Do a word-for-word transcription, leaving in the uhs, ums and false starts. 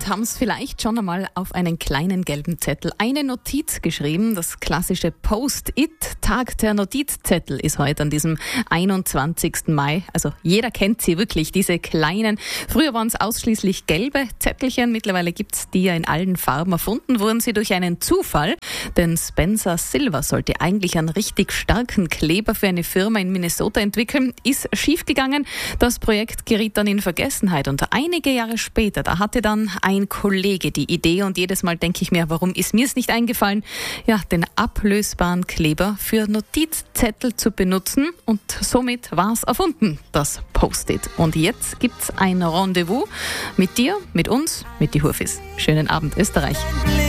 und haben es vielleicht schon einmal auf einen kleinen gelben Zettel eine Notiz geschrieben. Das klassische Post-it. Tag der Notizzettel ist heute an diesem einundzwanzigsten Mai. Also jeder kennt sie wirklich, diese kleinen. Früher waren es ausschließlich gelbe Zettelchen. Mittlerweile gibt es die ja in allen Farben. Erfunden wurden sie durch einen Zufall. Denn Spencer Silver sollte eigentlich einen richtig starken Kleber für eine Firma in Minnesota entwickeln. Ist schiefgegangen. Das Projekt geriet dann in Vergessenheit. Und einige Jahre später, da hatte dann ein Kollege die Idee. Und jedes Mal denke ich mir, warum ist mir es nicht eingefallen, ja, den ablösbaren Kleber für Notizzettel zu benutzen. Und somit war es erfunden, das Post-it. Und jetzt gibt's ein Rendezvous mit dir, mit uns, mit die Hurfis. Schönen Abend, Österreich.